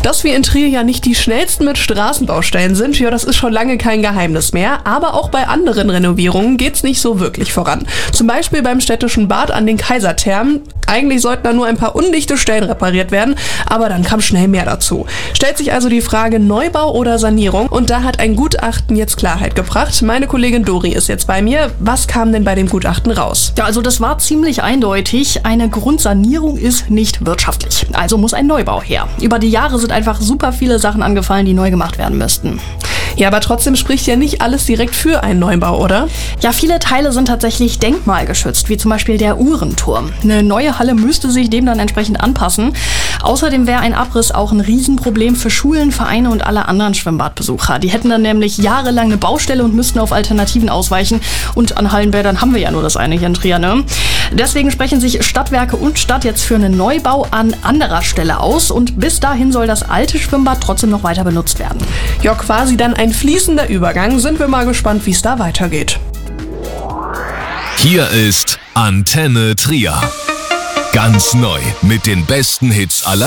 Dass wir in Trier ja nicht die schnellsten mit Straßenbaustellen sind, ja, das ist schon lange kein Geheimnis mehr. Aber auch bei anderen Renovierungen geht's nicht so wirklich voran. Zum Beispiel beim städtischen Bad an den Kaiserthermen. Eigentlich sollten da nur ein paar undichte Stellen repariert werden, aber dann kam schnell mehr dazu. Stellt sich also die Frage Neubau oder Sanierung und da hat ein Gutachten jetzt Klarheit gebracht. Meine Kollegin Dori ist jetzt bei mir. Was kam denn bei dem Gutachten raus? Ja, also das war ziemlich eindeutig. Eine Grundsanierung ist nicht wirtschaftlich. Also muss ein Neubau her. Über die Jahre sind einfach super viele Sachen angefallen, die neu gemacht werden müssten. Ja, aber trotzdem spricht ja nicht alles direkt für einen Neubau, oder? Ja, viele Teile sind tatsächlich denkmalgeschützt, wie zum Beispiel der Uhrenturm. Eine neue Halle müsste sich dem dann entsprechend anpassen. Außerdem wäre ein Abriss auch ein Riesenproblem für Schulen, Vereine und alle anderen Schwimmbadbesucher. Die hätten dann nämlich jahrelang eine Baustelle und müssten auf Alternativen ausweichen. Und an Hallenbädern haben wir ja nur das eine hier in Trier, ne? Deswegen sprechen sich Stadtwerke und Stadt jetzt für einen Neubau an anderer Stelle aus. Und bis dahin soll das alte Schwimmbad trotzdem noch weiter benutzt werden. Ja, quasi dann ein fließender Übergang. Sind wir mal gespannt, wie es da weitergeht. Hier ist Antenne Trier. Ganz neu mit den besten Hits aller